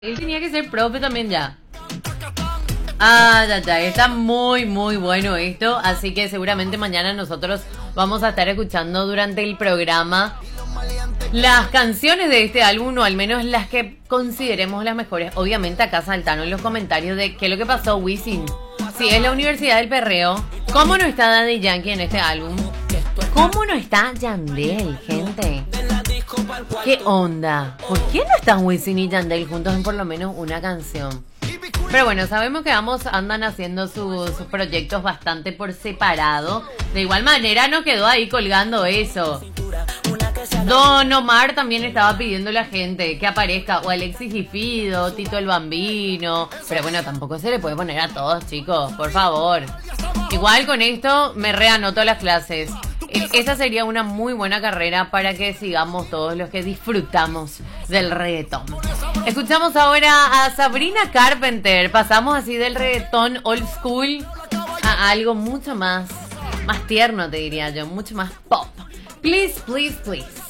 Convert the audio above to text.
Él tenía que ser profe también ya. Ah, ya, está muy bueno esto, así que seguramente mañana nosotros vamos a estar escuchando durante el programa las canciones de este álbum, o al menos las que consideremos las mejores. Obviamente acá saltaron los comentarios de qué es lo que pasó, Wisin. Si es la Universidad del Perreo, ¿cómo no está Daddy Yankee en este álbum? ¿Cómo no está Yandel, gente? ¿Qué onda? ¿Por qué no están Wisin y Yandel juntos en por lo menos una canción? Pero bueno, sabemos que ambos andan haciendo sus proyectos bastante por separado. De igual manera no quedó ahí colgando eso. Don Omar también estaba pidiendo a la gente que aparezca o Alexis y Fido, Tito el Bambino. Pero bueno, tampoco se le puede poner a todos, chicos, por favor. Igual con esto me reanoto las clases. Esa sería una muy buena carrera para que sigamos todos los que disfrutamos del reggaetón. Escuchamos ahora a Sabrina Carpenter. Pasamos así del reggaetón old school a algo mucho más tierno, te diría yo, mucho más pop. Please, please, please.